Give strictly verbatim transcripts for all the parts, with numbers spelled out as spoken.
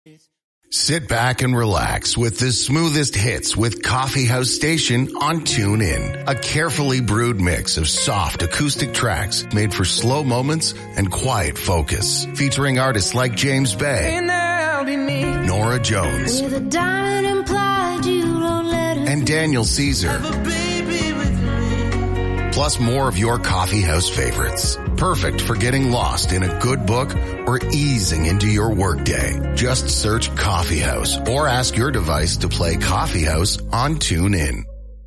Sit back and relax with the smoothest hits with Coffee House Station on TuneIn. A carefully brewed mix of soft acoustic tracks made for slow moments and quiet focus. Featuring artists like James Bay, Nora Jones, and Daniel Caesar. Plus more of your coffee house favorites. Perfect for getting lost in a good book or easing into your workday. Just search Coffee House or ask your device to play Coffee House on TuneIn.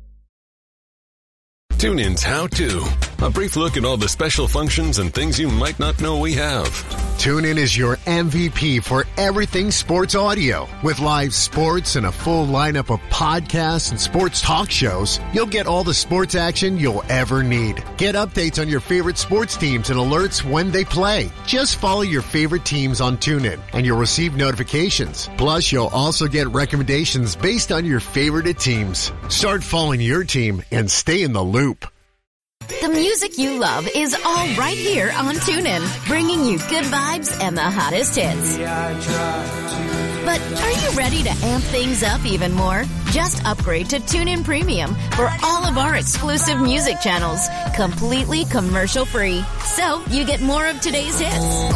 TuneIn's How To. A brief look at all the special functions and things you might not know we have. TuneIn is your M V P for everything sports audio. With live sports and a full lineup of podcasts and sports talk shows, you'll get all the sports action you'll ever need. Get updates on your favorite sports teams and alerts when they play. Just follow your favorite teams on TuneIn and you'll receive notifications. Plus, you'll also get recommendations based on your favorite teams. Start following your team and stay in the loop. The music you love is all right here on TuneIn, bringing you good vibes and the hottest hits. But are you ready to amp things up even more? Just upgrade to TuneIn Premium for all of our exclusive music channels, completely commercial-free. So you get more of today's hits,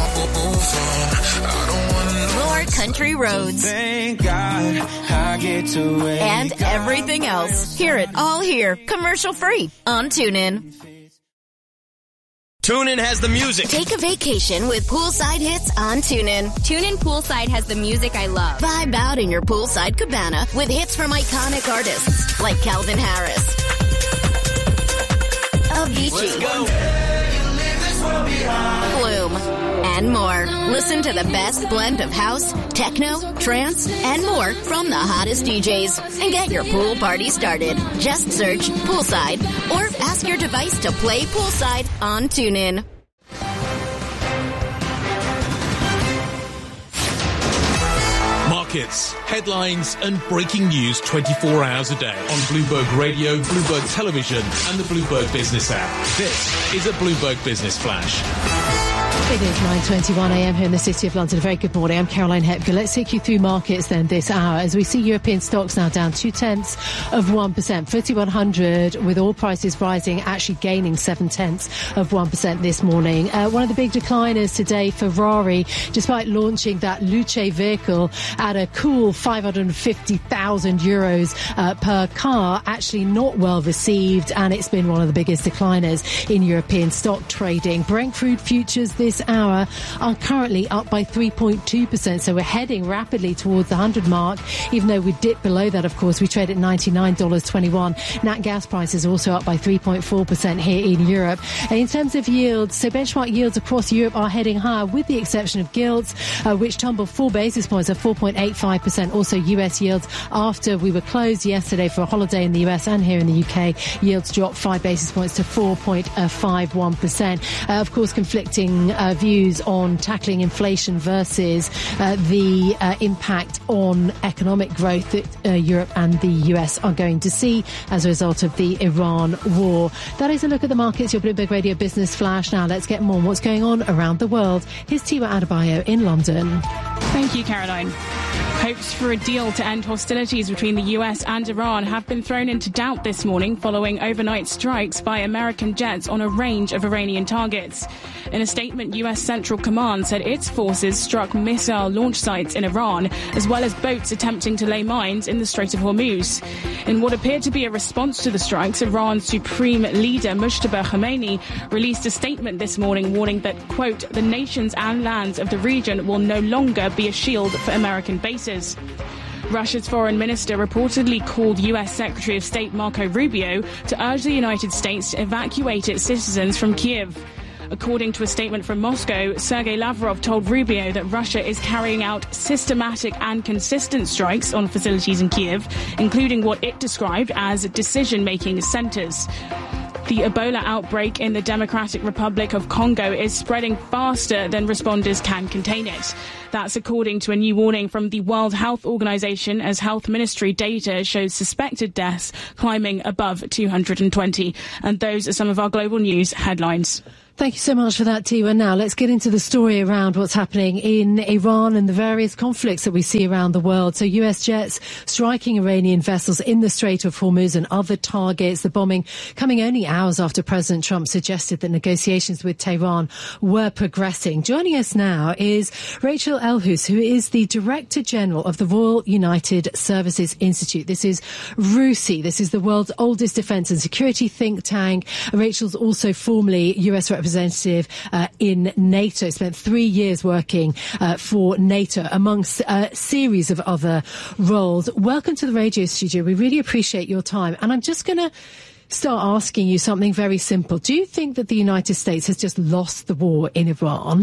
more country roads, Thank God I get to and everything else. Hear it all here, commercial-free on TuneIn. TuneIn has the music. Take a vacation with poolside hits on TuneIn. TuneIn Poolside has the music I love. Vibe out in your poolside cabana with hits from iconic artists like Calvin Harris, Avicii, Flume, and more. Listen to the best blend of house, techno, trance, and more from the hottest D Js. And get your pool party started. Just search Poolside or ask your device to play Poolside on TuneIn. Markets, headlines, and breaking news twenty-four hours a day on Bloomberg Radio, Bloomberg Television, and the Bloomberg Business app. This is a Bloomberg Business Flash. It is nine twenty-one a m here in the City of London. A very good morning. I'm Caroline Hepker. Let's take you through markets then this hour as we see European stocks now down two-tenths of one percent. FTSE one hundred with all prices rising, actually gaining seven-tenths of one percent this morning. Uh, one of the big decliners today, Ferrari, despite launching that Luce vehicle at a cool five hundred fifty thousand euros uh, per car, actually not well received, and it's been one of the biggest decliners in European stock trading. Brent crude futures this hour are currently up by three point two percent, so we're heading rapidly towards the one hundred mark, even though we dipped below that. Of course, we trade at ninety-nine dollars twenty-one. Nat gas prices also up by three point four percent here in Europe. And in terms of yields, so benchmark yields across Europe are heading higher, with the exception of gilts, uh, which tumbled four basis points at four point eight five percent. Also U S yields, after we were closed yesterday for a holiday in the U S and here in the U K, yields dropped five basis points to four point five one percent. Uh, of course, conflicting uh, views on tackling inflation versus uh, the uh, impact on economic growth that uh, Europe and the U S are going to see as a result of the Iran war. That is a look at the markets, your Bloomberg Radio Business Flash. Now let's get more on what's going on around the world. Here's Tiwa Adebayo in London. Thank you, Caroline. Hopes for a deal to end hostilities between the U S and Iran have been thrown into doubt this morning following overnight strikes by American jets on a range of Iranian targets. In a statement, U S Central Command said its forces struck missile launch sites in Iran, as well as boats attempting to lay mines in the Strait of Hormuz. In what appeared to be a response to the strikes, Iran's supreme leader Mujtaba Khamenei released a statement this morning warning that, quote, the nations and lands of the region will no longer be a shield for American bases. Russia's foreign minister reportedly called U S Secretary of State Marco Rubio to urge the United States to evacuate its citizens from Kyiv. According to a statement from Moscow, Sergei Lavrov told Rubio that Russia is carrying out systematic and consistent strikes on facilities in Kyiv, including what it described as decision-making centers. The Ebola outbreak in the Democratic Republic of Congo is spreading faster than responders can contain it. That's according to a new warning from the World Health Organization, as health ministry data shows suspected deaths climbing above two hundred twenty. And those are some of our global news headlines. Thank you so much for that, Tiwa. Now, let's get into the story around what's happening in Iran and the various conflicts that we see around the world. So U S jets striking Iranian vessels in the Strait of Hormuz and other targets. The bombing coming only hours after President Trump suggested that negotiations with Tehran were progressing. Joining us now is Rachel Elhouse, who is the Director General of the Royal United Services Institute. This is RUSI. This is the world's oldest defence and security think tank. Rachel's also formerly U S representative representative uh, in NATO, spent three years working uh, for NATO amongst a series of other roles. Welcome to the radio studio. We really appreciate your time. And I'm just going to start asking you something very simple. Do you think that the United States has just lost the war in Iran?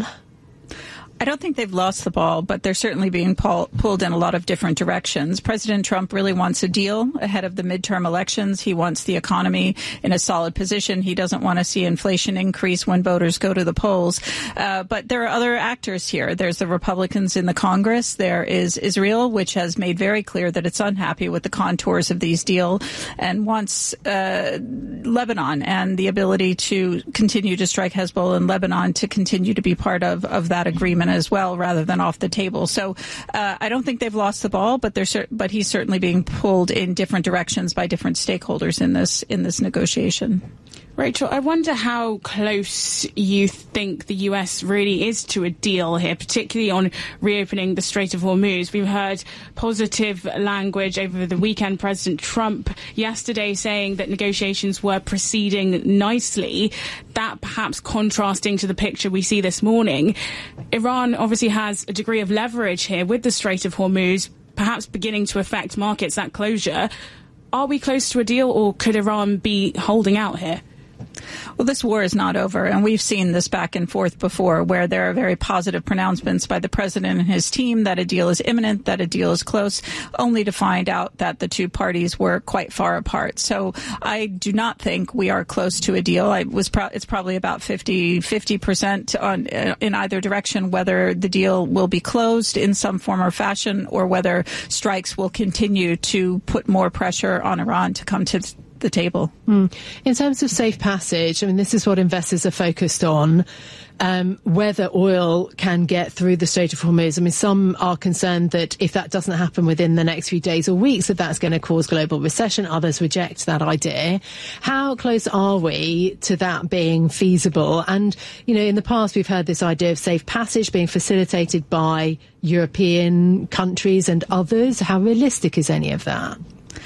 I don't think they've lost the ball, but they're certainly being pull, pulled in a lot of different directions. President Trump really wants a deal ahead of the midterm elections. He wants the economy in a solid position. He doesn't want to see inflation increase when voters go to the polls. Uh, but there are other actors here. There's the Republicans in the Congress. There is Israel, which has made very clear that it's unhappy with the contours of these deals and wants uh, Lebanon and the ability to continue to strike Hezbollah in Lebanon to continue to be part of, of that agreement as well, rather than off the table. So uh, I don't think they've lost the ball, but they're cer- but he's certainly being pulled in different directions by different stakeholders in this in this negotiation. Rachel, I wonder how close you think the U S really is to a deal here, particularly on reopening the Strait of Hormuz. We've heard positive language over the weekend. President Trump yesterday saying that negotiations were proceeding nicely, that perhaps contrasting to the picture we see this morning. Iran obviously has a degree of leverage here with the Strait of Hormuz, perhaps beginning to affect markets, that closure. Are we close to a deal, or could Iran be holding out here? Well, this war is not over, and we've seen this back and forth before, where there are very positive pronouncements by the president and his team that a deal is imminent, that a deal is close, only to find out that the two parties were quite far apart. So I do not think we are close to a deal. I was pro- it's probably about fifty percent on, uh, in either direction, whether the deal will be closed in some form or fashion, or whether strikes will continue to put more pressure on Iran to come to th- the table. Mm. In terms of safe passage, I mean, this is what investors are focused on, um, whether oil can get through the Strait of Hormuz. I mean, some are concerned that if that doesn't happen within the next few days or weeks, that that's going to cause global recession. Others reject that idea. How close are we to that being feasible? And, you know, in the past, we've heard this idea of safe passage being facilitated by European countries and others. How realistic is any of that?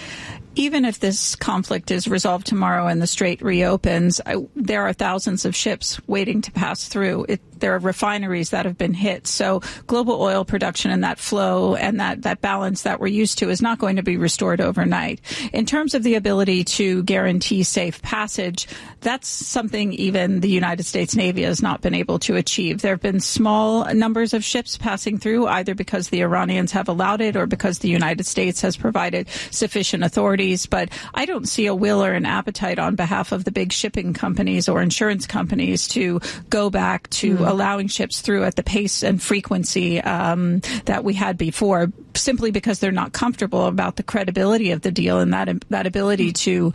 Even if this conflict is resolved tomorrow and the strait reopens, I, there are thousands of ships waiting to pass through. It, there are refineries that have been hit. So global oil production and that flow and that, that balance that we're used to is not going to be restored overnight. In terms of the ability to guarantee safe passage, that's something even the United States Navy has not been able to achieve. There have been small numbers of ships passing through, either because the Iranians have allowed it or because the United States has provided sufficient authorities. But I don't see a will or an appetite on behalf of the big shipping companies or insurance companies to go back to mm. allowing ships through at the pace and frequency um, that we had before, simply because they're not comfortable about the credibility of the deal and that that ability to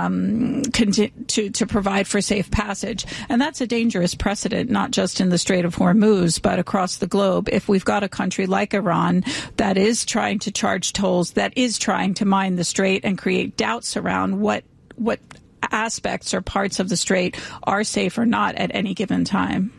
um, conti- to to provide for safe passage. And that's a dangerous precedent, not just in the Strait of Hormuz, but across the globe. If we've got a country like Iran that is trying to charge tolls, that is trying to mine the strait and create doubts around what what aspects or parts of the strait are safe or not at any given time.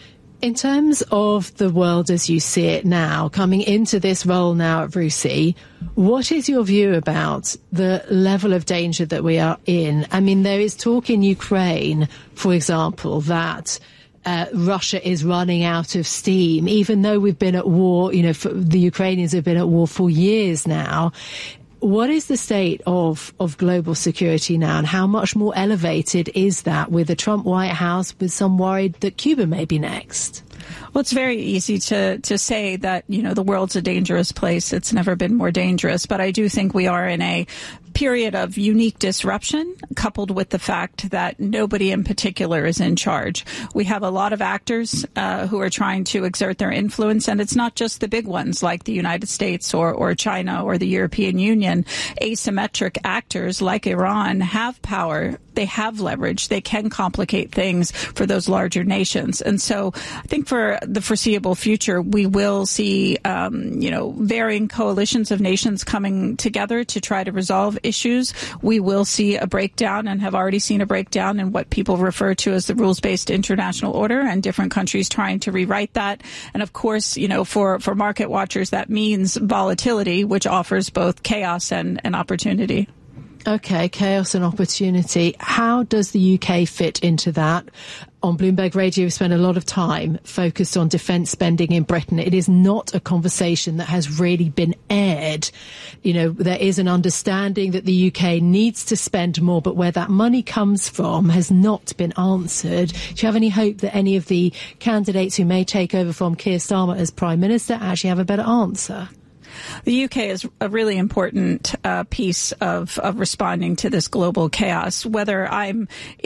In terms of the world as you see it now, coming into this role now at RUSI, what is your view about the level of danger that we are in? I mean, there is talk in Ukraine, for example, that uh, Russia is running out of steam, even though we've been at war, you know, for, the Ukrainians have been at war for years now. What is the state of, of global security now, and how much more elevated is that with the Trump White House, with some worried that Cuba may be next? Well, it's very easy to, to say that, you know, the world's a dangerous place. It's never been more dangerous. But I do think we are in a period of unique disruption, coupled with the fact that nobody in particular is in charge. We have a lot of actors uh, who are trying to exert their influence, and it's not just the big ones like the United States or, or China or the European Union. Asymmetric actors like Iran have power. They have leverage. They can complicate things for those larger nations. And so I think for the foreseeable future, we will see, um, you know, varying coalitions of nations coming together to try to resolve issues. We will see a breakdown and have already seen a breakdown in what people refer to as the rules-based international order, and different countries trying to rewrite that. And of course, you know, for, for market watchers, that means volatility, which offers both chaos and, and opportunity. Okay, chaos and opportunity. How does the U K fit into that? On Bloomberg Radio, we spend a lot of time focused on defence spending in Britain. It is not a conversation that has really been aired. You know, there is an understanding that the U K needs to spend more, but where that money comes from has not been answered. Do you have any hope that any of the candidates who may take over from Keir Starmer as Prime Minister actually have a better answer? The U K is a really important uh, piece of, of responding to this global chaos. Whether I'm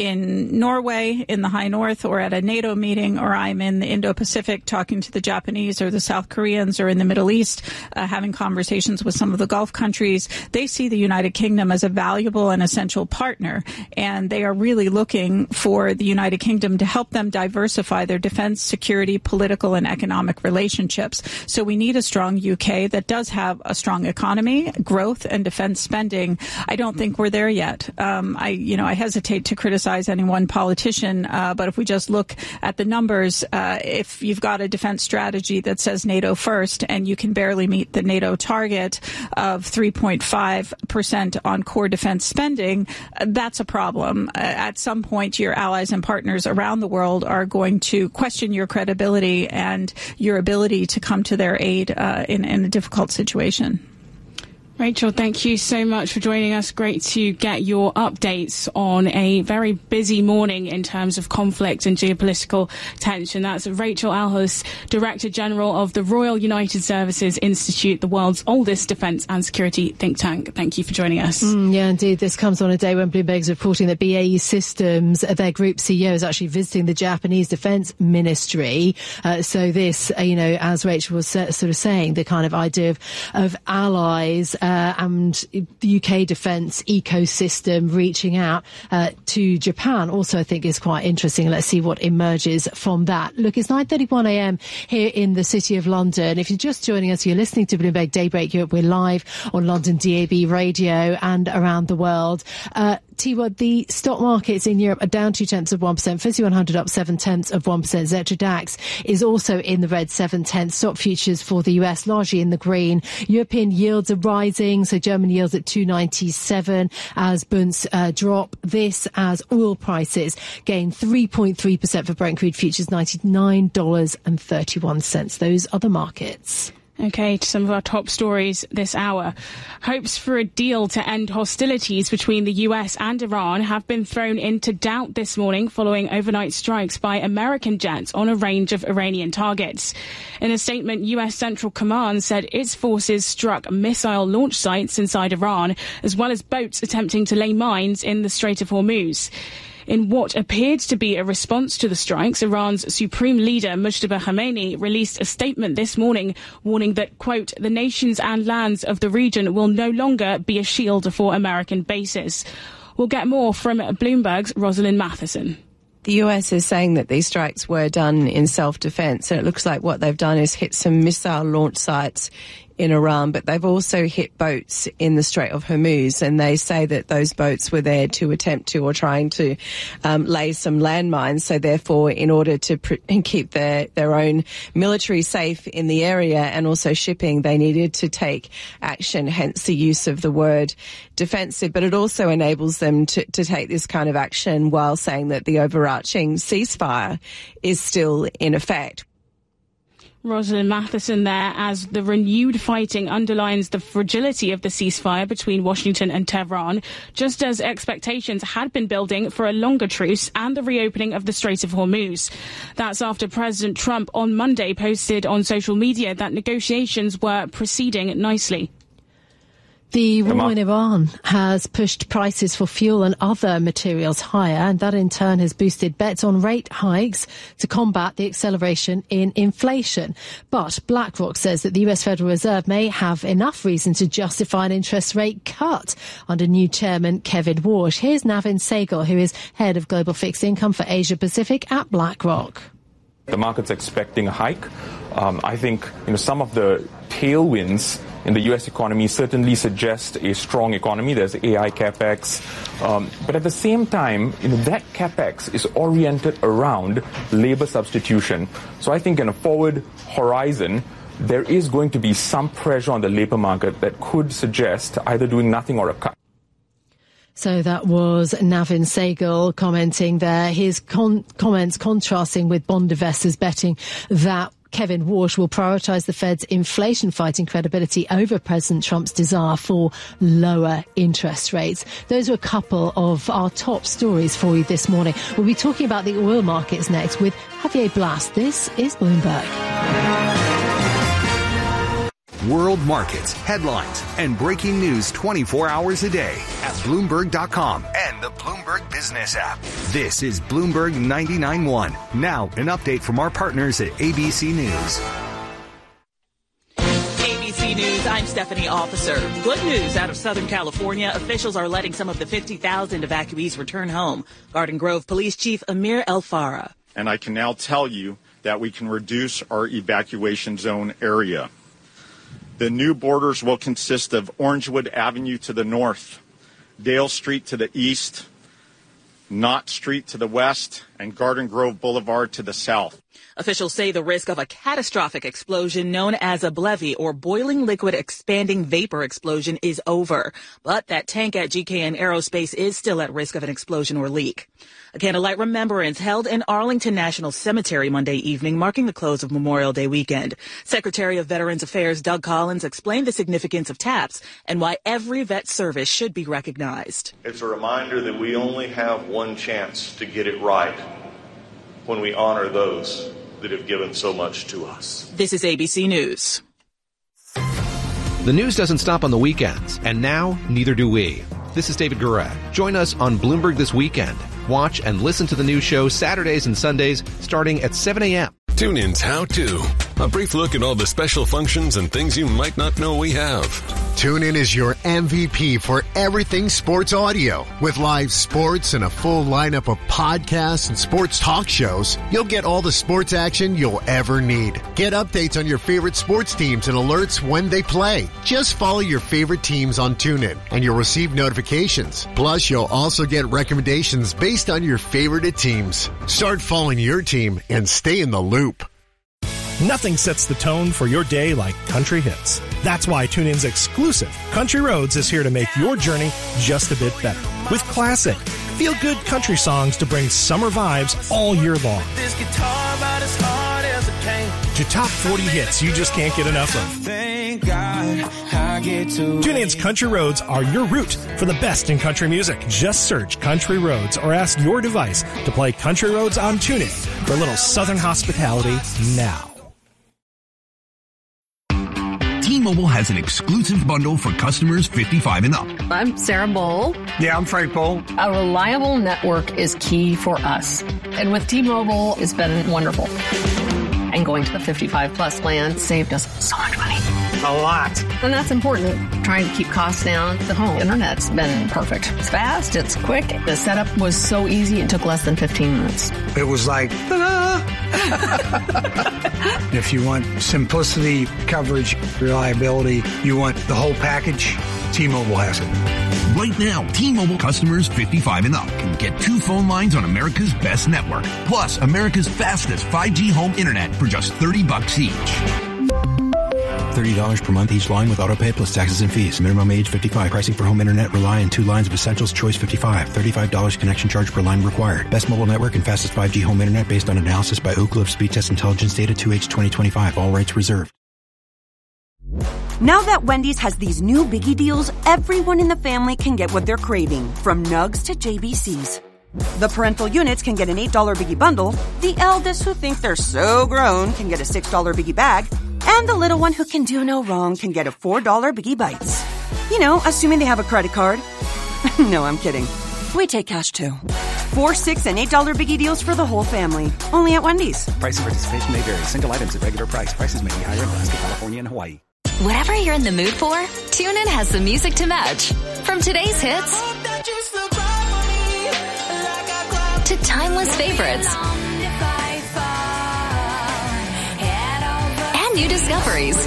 in Norway, in the High North, or at a NATO meeting, or I'm in the Indo-Pacific talking to the Japanese or the South Koreans, or in the Middle East uh, having conversations with some of the Gulf countries, they see the United Kingdom as a valuable and essential partner. And they are really looking for the United Kingdom to help them diversify their defense, security, political, and economic relationships. So we need a strong U K that does have a strong economy, growth, and defense spending. I don't think we're there yet. Um, I, you know, I hesitate to criticize any one politician, uh, but if we just look at the numbers, uh, if you've got a defense strategy that says NATO first and you can barely meet the NATO target of three point five percent on core defense spending, uh, that's a problem. Uh, at some point, your allies and partners around the world are going to question your credibility and your ability to come to their aid uh, in, in a difficult situation. Rachel, thank you so much for joining us. Great to get your updates on a very busy morning in terms of conflict and geopolitical tension. That's Rachel Alhus, Director General of the Royal United Services Institute, the world's oldest defence and security think tank. Thank you for joining us. Mm, yeah, indeed. This comes on a day when Bloomberg's reporting that B A E Systems, their group C E O, is actually visiting the Japanese Defence Ministry. Uh, so this, uh, you know, as Rachel was uh, sort of saying, the kind of idea of, of allies Uh, and the U K defence ecosystem reaching out uh, to Japan also I think is quite interesting. Let's see what emerges from that. Look, it's nine thirty-one a m here in the City of London. If you're just joining us, you're listening to Bloomberg Daybreak Europe. We're live on London D A B radio and around the world. Uh, T-Word, the stock markets in Europe are down two tenths of one percent. FTSE one hundred up seven tenths of one percent. Xetra DAX is also in the red, seven tenths. Stock futures for the U S largely in the green. European yields are rising, so German yields at two ninety-seven as bunds uh, drop. This as oil prices gain three point three percent for Brent crude futures, ninety-nine dollars and thirty-one cents. Those are the markets. Okay, to some of our top stories this hour. Hopes for a deal to end hostilities between the U S and Iran have been thrown into doubt this morning following overnight strikes by American jets on a range of Iranian targets. In a statement, U S Central Command said its forces struck missile launch sites inside Iran, as well as boats attempting to lay mines in the Strait of Hormuz. In what appeared to be a response to the strikes, Iran's supreme leader, Mujtaba Khamenei, released a statement this morning warning that, quote, the nations and lands of the region will no longer be a shield for American bases. We'll get more from Bloomberg's Rosalind Matheson. The U S is saying that these strikes were done in self-defense, and it looks like what they've done is hit some missile launch sites in Iran, but they've also hit boats in the Strait of Hormuz, and they say that those boats were there to attempt to or trying to um, lay some landmines. So therefore, in order to pr- keep their, their own military safe in the area and also shipping, they needed to take action, hence the use of the word defensive. But it also enables them to, to take this kind of action while saying that the overarching ceasefire is still in effect. Rosalind Matheson there, as the renewed fighting underlines the fragility of the ceasefire between Washington and Tehran, just as expectations had been building for a longer truce and the reopening of the Strait of Hormuz. That's after President Trump on Monday posted on social media that negotiations were proceeding nicely. The war in Iran has pushed prices for fuel and other materials higher, and that in turn has boosted bets on rate hikes to combat the acceleration in inflation. But BlackRock says that the U S Federal Reserve may have enough reason to justify an interest rate cut under new chairman Kevin Warsh. Here's Navin Sehgal, who is head of global fixed income for Asia Pacific at BlackRock. The market's expecting a hike. Um, I think you know some of the tailwinds in the U S economy certainly suggest a strong economy. There's A I capex. Um, but at the same time, you know, that capex is oriented around labor substitution. So I think in a forward horizon, there is going to be some pressure on the labor market that could suggest either doing nothing or a cut. So that was Navin Sehgal commenting there. His con- comments contrasting with bond investors betting that Kevin Warsh will prioritise the Fed's inflation-fighting credibility over President Trump's desire for lower interest rates. Those are a couple of our top stories for you this morning. We'll be talking about the oil markets next with Javier Blas. This is Bloomberg. World markets, headlines, and breaking news twenty-four hours a day at Bloomberg dot com and the Bloomberg Business app. This is Bloomberg ninety-nine point one. Now, an update from our partners at A B C News. A B C News, I'm Stephanie Officer. Good news out of Southern California. Officials are letting some of the fifty thousand evacuees return home. Garden Grove Police Chief Amir El Farah. And I can now tell you that we can reduce our evacuation zone area. The new borders will consist of Orangewood Avenue to the north, Dale Street to the east, Knott Street to the west, and Garden Grove Boulevard to the south. Officials say the risk of a catastrophic explosion known as a BLEVE or boiling liquid expanding vapor explosion is over. But that tank at G K N Aerospace is still at risk of an explosion or leak. A candlelight remembrance held in Arlington National Cemetery Monday evening, marking the close of Memorial Day weekend. Secretary of Veterans Affairs Doug Collins explained the significance of TAPS and why every vet service should be recognized. It's a reminder that we only have one chance to get it right when we honor those that have given so much to us. This is A B C News. The news doesn't stop on the weekends, and now neither do we. This is David Gura. Join us on Bloomberg This Weekend. Watch and listen to the news show Saturdays and Sundays starting at seven a.m. TuneIn's How To. A brief look at all the special functions and things you might not know we have. TuneIn is your M V P for everything sports audio. With live sports and a full lineup of podcasts and sports talk shows, you'll get all the sports action you'll ever need. Get updates on your favorite sports teams and alerts when they play. Just follow your favorite teams on TuneIn and you'll receive notifications. Plus, you'll also get recommendations based on your favorite teams. Start following your team and stay in the loop. Nothing sets the tone for your day like country hits. That's why TuneIn's exclusive Country Roads is here to make your journey just a bit better. With classic, feel-good country songs to bring summer vibes all year long. This guitar about as hard as it came. To top forty hits you just can't get enough of. Thank God I get to TuneIn's Country Roads are your route for the best in country music. Just search Country Roads or ask your device to play Country Roads on TuneIn for a little southern hospitality now. T-Mobile has an exclusive bundle for customers fifty-five and up. I'm Sarah Bowl. Yeah, I'm Frank Bowl. A reliable network is key for us. And with T-Mobile, it's been wonderful. And going to the fifty-five plus plan saved us so much money. A lot. And that's important. Trying to keep costs down. The home internet's been perfect. It's fast. It's quick. The setup was so easy. It took less than fifteen minutes. It was like, ta-da! If you want simplicity, coverage, reliability, you want the whole package, T-Mobile has it. Right now, T-Mobile customers fifty-five and up can get two phone lines on America's best network, plus America's fastest five G home internet for just thirty bucks each. thirty dollars per month each line with autopay plus taxes and fees. Minimum age fifty-five. Pricing for home internet rely on two lines of Essentials Choice fifty-five. thirty-five dollars connection charge per line required. Best mobile network and fastest five G home internet based on analysis by Oak Cliff Speed Test Intelligence Data two H twenty twenty-five. All rights reserved. Now that Wendy's has these new biggie deals, everyone in the family can get what they're craving, from nugs to J B Cs. The parental units can get an eight dollar biggie bundle, the eldest who think they're so grown can get a six dollar biggie bag, and the little one who can do no wrong can get a four dollar biggie bites. You know, assuming they have a credit card. No, I'm kidding. We take cash too. Four, six, and eight dollar biggie deals for the whole family. Only at Wendy's. Price and participation may vary. Single items at regular price. Prices may be higher in Alaska, California, and Hawaii. Whatever you're in the mood for, TuneIn has the music to match. From today's hits to timeless favorites and new discoveries.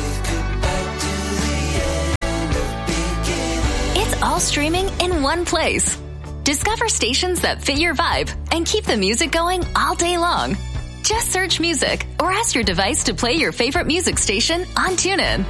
It's all streaming in one place. Discover stations that fit your vibe and keep the music going all day long. Just search music or ask your device to play your favorite music station on TuneIn.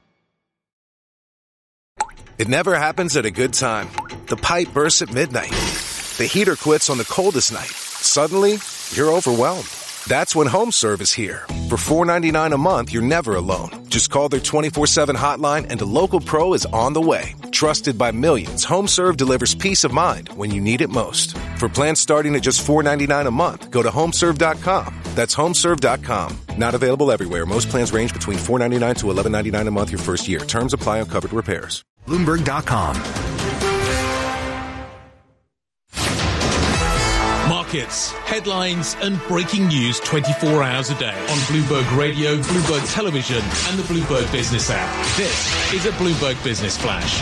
It never happens at a good time. The pipe bursts at midnight. The heater quits on the coldest night. Suddenly, you're overwhelmed. That's when HomeServe is here. For four dollars and ninety-nine cents a month, you're never alone. Just call their twenty-four seven hotline and a local pro is on the way. Trusted by millions, HomeServe delivers peace of mind when you need it most. For plans starting at just four dollars and ninety-nine cents a month, go to homeserve dot com. That's homeserve dot com. Not available everywhere. Most plans range between four dollars and ninety-nine cents to eleven dollars and ninety-nine cents a month your first year. Terms apply on covered repairs. Bloomberg dot com. Markets, headlines, and breaking news twenty-four hours a day on Bloomberg Radio, Bloomberg Television, and the Bloomberg Business app. This is a Bloomberg Business Flash.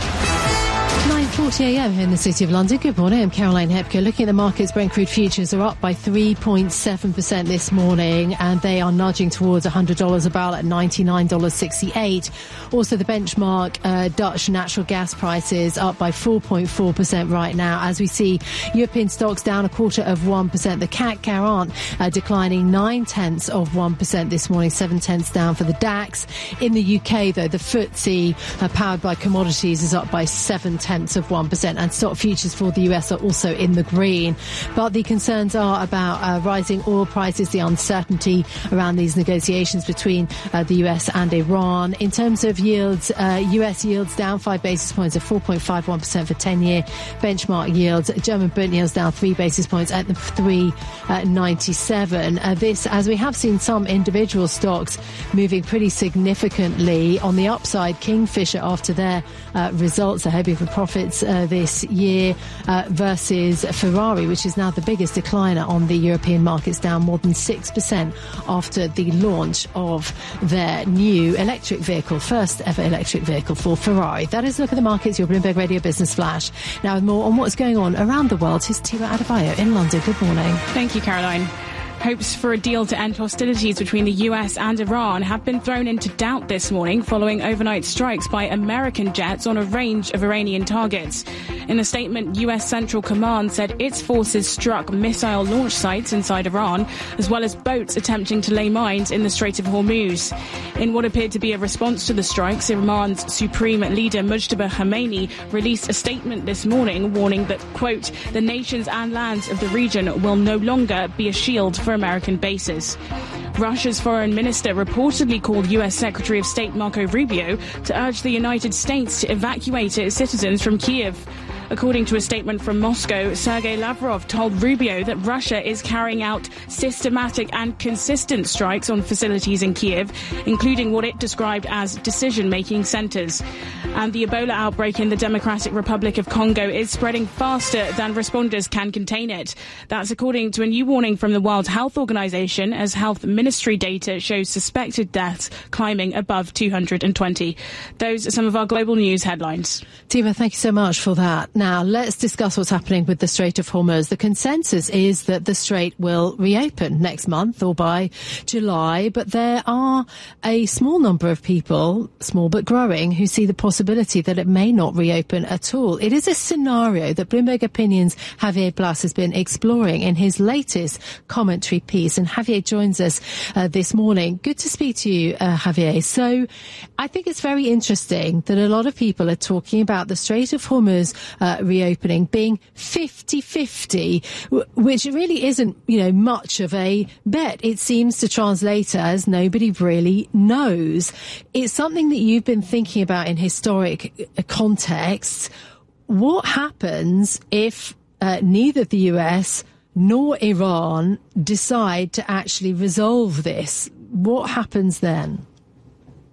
nine forty a m here in the City of London. Good morning, I'm Caroline Hepker. Looking at the markets, Brent crude futures are up by three point seven percent this morning, and they are nudging towards one hundred dollars a barrel at ninety-nine dollars and sixty-eight cents. Also, the benchmark uh, Dutch natural gas prices up by four point four percent right now, as we see European stocks down a quarter of one percent. The C A C Quarante uh, declining nine tenths of one percent this morning, seven tenths down for the DAX. In the U K, though, the F T S E, uh, powered by commodities, is up by seven tenths of one percent, and stock futures for the U S are also in the green. But the concerns are about uh, rising oil prices, the uncertainty around these negotiations between uh, the U S and Iran. In terms of yields, uh, U S yields down five basis points at four point five one percent for ten-year benchmark yields. German Bund yields down three basis points at the three ninety-seven. Uh, this, as we have seen some individual stocks moving pretty significantly on the upside. Kingfisher, after their uh, results, are hoping for profits uh, this year uh, versus Ferrari, which is now the biggest decliner on the European markets, down more than six percent after the launch of their new electric vehicle, first ever electric vehicle for Ferrari. That is a look at the markets, your Bloomberg Radio Business Flash. Now, with more on what's going on around the world, here's Tira Adebayo in London. Good morning. Thank you, Caroline. Hopes for a deal to end hostilities between the U S and Iran have been thrown into doubt this morning following overnight strikes by American jets on a range of Iranian targets. In a statement, U S Central Command said its forces struck missile launch sites inside Iran, as well as boats attempting to lay mines in the Strait of Hormuz. In what appeared to be a response to the strikes, Iran's supreme leader Mujtaba Khamenei released a statement this morning warning that, quote, the nations and lands of the region will no longer be a shield for American bases. Russia's foreign minister reportedly called U S Secretary of State Marco Rubio to urge the United States to evacuate its citizens from Kyiv. According to a statement from Moscow, Sergei Lavrov told Rubio that Russia is carrying out systematic and consistent strikes on facilities in Kyiv, including what it described as decision-making centres. And the Ebola outbreak in the Democratic Republic of Congo is spreading faster than responders can contain it. That's according to a new warning from the World Health Organization, as health ministry data shows suspected deaths climbing above two hundred twenty. Those are some of our global news headlines. Tiva, thank you so much for that. Now, let's discuss what's happening with the Strait of Hormuz. The consensus is that the strait will reopen next month or by July, but there are a small number of people, small but growing, who see the possibility that it may not reopen at all. It is a scenario that Bloomberg Opinion's Javier Blas has been exploring in his latest commentary piece, and Javier joins us uh, this morning. Good to speak to you, uh, Javier. So I think it's very interesting that a lot of people are talking about the Strait of Hormuz Uh, reopening being fifty-fifty, w- which really isn't, you know, much of a bet. It seems to translate as nobody really knows. It's something that you've been thinking about in historic uh, contexts. What happens if uh, neither the U S nor Iran decide to actually resolve this? What happens then?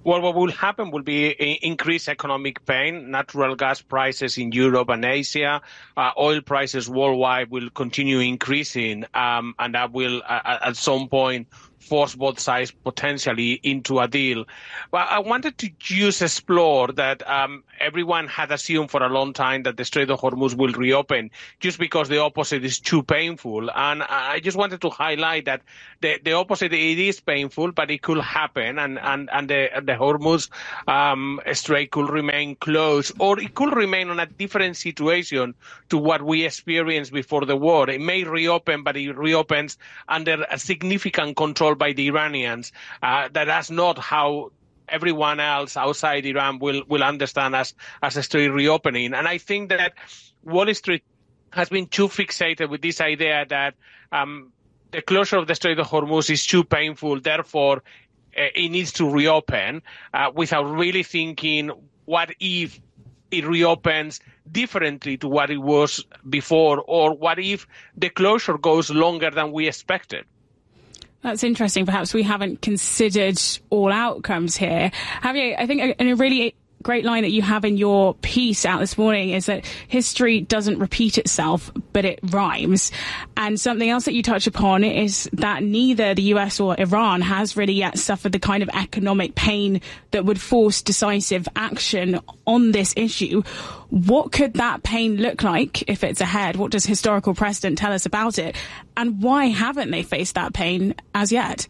Well, what will happen will be increased economic pain. Natural gas prices in Europe and Asia, uh, oil prices worldwide will continue increasing, um, and that will, uh, at some point, force both sides potentially into a deal. But I wanted to just explore that um, everyone had assumed for a long time that the Strait of Hormuz will reopen just because the opposite is too painful. And I just wanted to highlight that the, the opposite, it is painful, but it could happen, and, and, and the, the Hormuz um, Strait could remain closed, or it could remain on a different situation to what we experienced before the war. It may reopen, but it reopens under a significant control by the Iranians. Uh, that that's not how everyone else outside Iran will, will understand as, as a strait reopening. And I think that Wall Street has been too fixated with this idea that um, the closure of the Strait of Hormuz is too painful, therefore uh, it needs to reopen, uh, without really thinking, what if it reopens differently to what it was before, or what if the closure goes longer than we expected? That's interesting. Perhaps we haven't considered all outcomes here. Javier, I think a, a really great line that you have in your piece out this morning is that history doesn't repeat itself, but it rhymes. And something else that you touch upon is that neither the U S or Iran has really yet suffered the kind of economic pain that would force decisive action on this issue. What could that pain look like if it's ahead? What does historical precedent tell us about it? And why haven't they faced that pain as yet?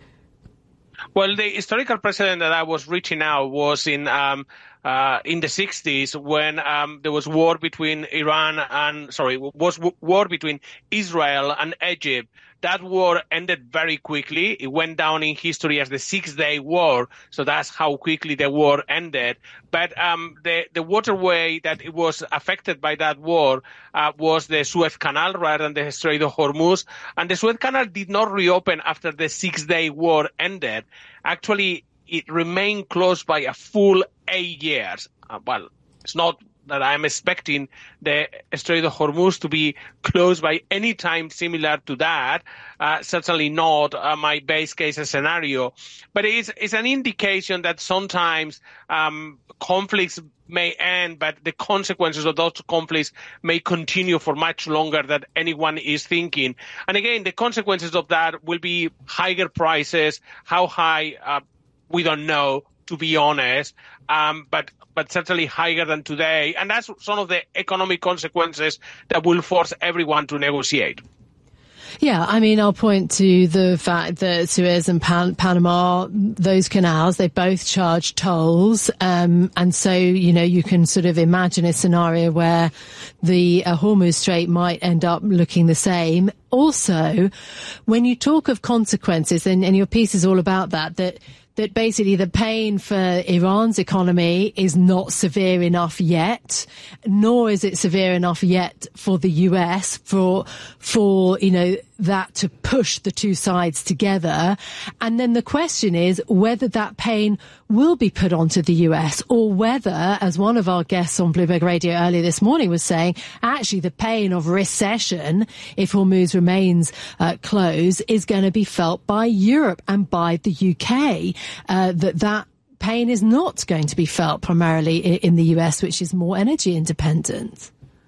Well, the historical precedent that I was reaching out was in um, uh, in the sixties, when um, there was war between Iran and sorry was w- war between Israel and Egypt. That war ended very quickly. It went down in history as the Six-Day War, so that's how quickly the war ended. But um, the, the waterway that it was affected by that war uh, was the Suez Canal rather than the Strait of Hormuz. And the Suez Canal did not reopen after the Six-Day War ended. Actually, it remained closed by a full eight years. Uh, well, it's not that I'm expecting the Strait of Hormuz to be closed by any time similar to that. Uh, certainly not uh, my base case scenario. But it's, it's an indication that sometimes um, conflicts may end, but the consequences of those conflicts may continue for much longer than anyone is thinking. And again, the consequences of that will be higher prices. How high, uh, we don't know, to be honest, um, but but certainly higher than today. And that's some of the economic consequences that will force everyone to negotiate. Yeah, I mean, I'll point to the fact that Suez and Pan- Panama, those canals, they both charge tolls. Um, and so, you know, you can sort of imagine a scenario where the uh, Hormuz Strait might end up looking the same. Also, when you talk of consequences, and, and your piece is all about that, that that basically the pain for Iran's economy is not severe enough yet, nor is it severe enough yet for the U S for, for, you know, that to push the two sides together. And then the question is whether that pain will be put onto the U S, or whether, as one of our guests on Bloomberg Radio earlier this morning was saying, actually the pain of recession, if Hormuz remains uh, closed, is going to be felt by Europe and by the U K. Uh, that that pain is not going to be felt primarily in the U S, which is more energy independent.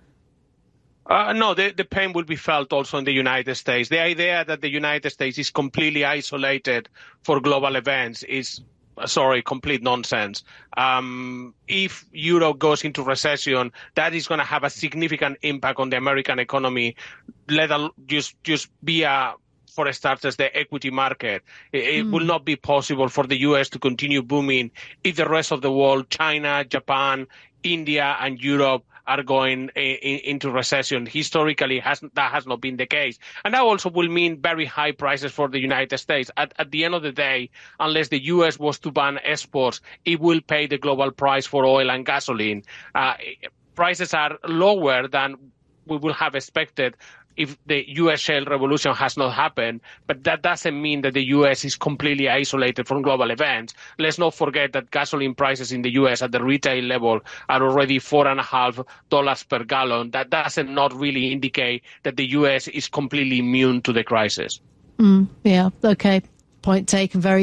Uh, no, the, the pain will be felt also in the United States. The idea that the United States is completely isolated for global events is, sorry, complete nonsense. Um, if Europe goes into recession, that is going to have a significant impact on the American economy, let alone just, just be a, for starters, the equity market. It, it mm. will not be possible for the U S to continue booming if the rest of the world, China, Japan, India, and Europe are going in, in, into recession. Historically, has, that has not been the case. And that also will mean very high prices for the United States. At, at the end of the day, unless the U S was to ban exports, it will pay the global price for oil and gasoline. Uh, prices are lower than we will have expected if the U S shale revolution has not happened, but that doesn't mean that the U S is completely isolated from global events. Let's not forget that gasoline prices in the U S at the retail level are already four and a half dollars per gallon. That doesn't not really indicate that the U S is completely immune to the crisis. Mm, yeah, okay. Point taken. Very good.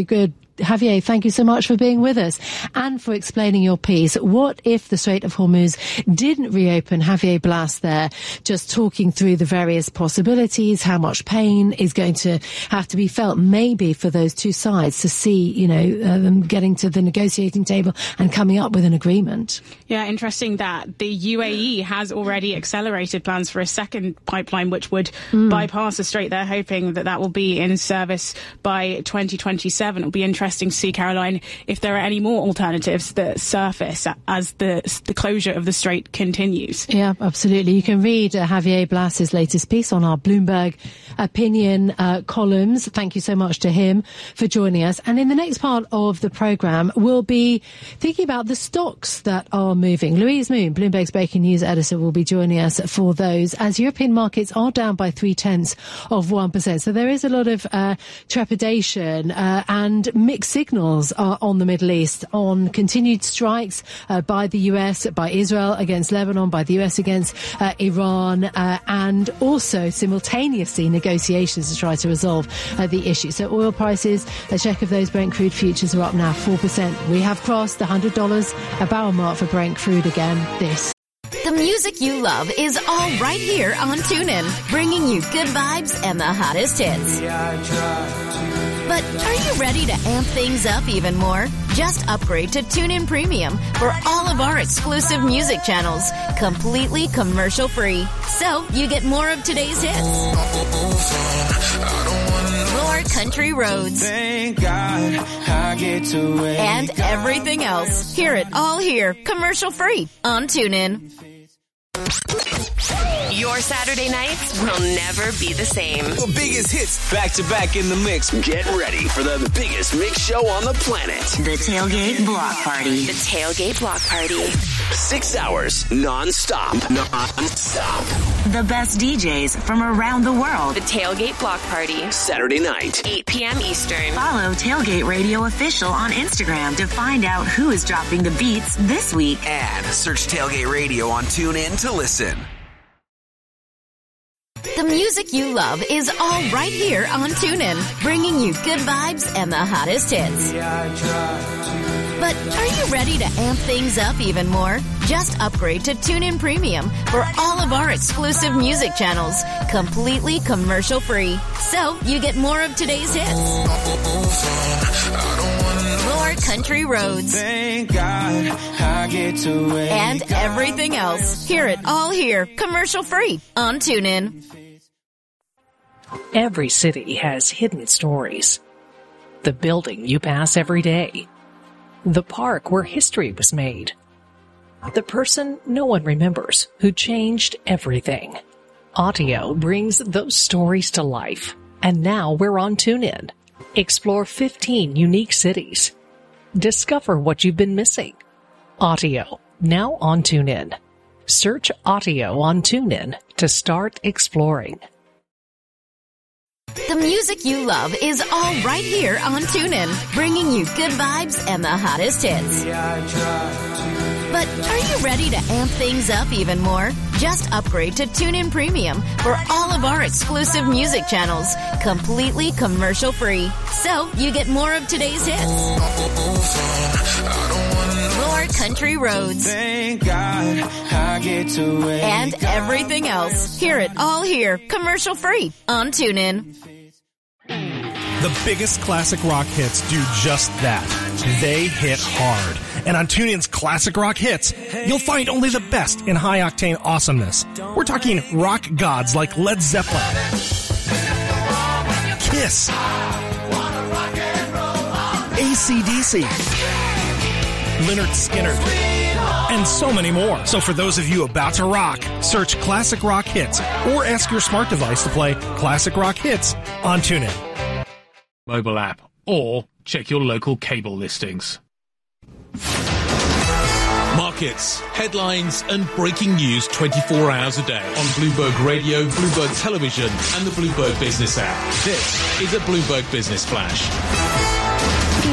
Javier, thank you so much for being with us and for explaining your piece. What if the Strait of Hormuz didn't reopen? Javier Blas there, just talking through the various possibilities, how much pain is going to have to be felt maybe for those two sides to see, you know, uh, them getting to the negotiating table and coming up with an agreement. Yeah, interesting that the U A E has already accelerated plans for a second pipeline which would mm. bypass the strait. They're hoping that that will be in service by twenty twenty-seven. It'll be interesting to see, Caroline, if there are any more alternatives that surface as the the closure of the strait continues. Yeah, absolutely. You can read uh, Javier Blas's latest piece on our Bloomberg opinion uh, columns. Thank you so much to him for joining us. And in the next part of the programme, we'll be thinking about the stocks that are moving. Louise Moon, Bloomberg's breaking news editor, will be joining us for those, as European markets are down by three-tenths of one percent. So there is a lot of uh, trepidation uh, and mixed signals are on the Middle East on continued strikes uh, by the U S, by Israel against Lebanon, by the U S against uh, Iran, uh, and also simultaneously negotiations to try to resolve uh, the issue. So oil prices, a check of those Brent crude futures are up now four percent. We have crossed the one hundred dollars a barrel mark for Brent crude again. This. The music you love is all right here on TuneIn, bringing you good vibes and the hottest hits. But are you ready to amp things up even more? Just upgrade to TuneIn Premium for all of our exclusive music channels, completely commercial-free. So you get more of today's hits, more country roads, and everything else. Hear it all here, commercial-free on TuneIn. Your Saturday nights will never be the same. The biggest hits back to back in the mix. Get ready for the biggest mix show on the planet. The Tailgate Block Party. The Tailgate Block Party. Six hours non-stop. Non-stop. The best D Js from around the world. The Tailgate Block Party. Saturday night. eight p.m. Eastern. Follow Tailgate Radio Official on Instagram to find out who is dropping the beats this week. And search Tailgate Radio on TuneIn to listen. The music you love is all right here on TuneIn, bringing you good vibes and the hottest hits. But are you ready to amp things up even more? Just upgrade to TuneIn Premium for all of our exclusive music channels, completely commercial-free. So you get more of today's hits, more country roads, and everything else. Hear it all here, commercial-free on TuneIn. Every city has hidden stories. The building you pass every day. The park where history was made. The person no one remembers who changed everything. Audio brings those stories to life. And now we're on TuneIn. Explore fifteen unique cities. Discover what you've been missing. Audio, now on TuneIn. Search Audio on TuneIn to start exploring. The music you love is all right here on TuneIn, bringing you good vibes and the hottest hits. But are you ready to amp things up even more? Just upgrade to TuneIn Premium for all of our exclusive music channels, completely commercial-free. So you get more of today's hits, more country roads, and everything else. Hear it all here, commercial-free on TuneIn. The biggest classic rock hits do just that. They hit hard. And on TuneIn's Classic Rock Hits, you'll find only the best in high-octane awesomeness. We're talking rock gods like Led Zeppelin, Kiss, A C D C, Lynyrd Skynyrd, and so many more. So for those of you about to rock, search Classic Rock Hits or ask your smart device to play Classic Rock Hits on TuneIn. Mobile app, or check your local cable listings. Markets, headlines, and breaking news twenty-four hours a day on Bloomberg Radio, Bloomberg Television, and the Bloomberg Business app. This is a Bloomberg Business Flash. It is